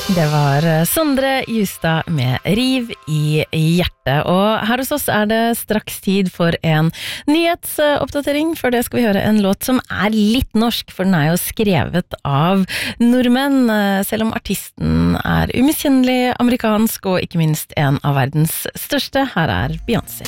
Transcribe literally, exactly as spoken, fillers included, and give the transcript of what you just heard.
Det var Sondre Justad med Riv i hjertet, og her hos oss er det straks tid for en nyhetsoppdatering. For det skal vi høre en låt som er litt norsk, for den er jo skrevet av nordmenn, selv om artisten er umiskjennelig amerikansk og ikke minst en av verdens største. Her er Beyoncé.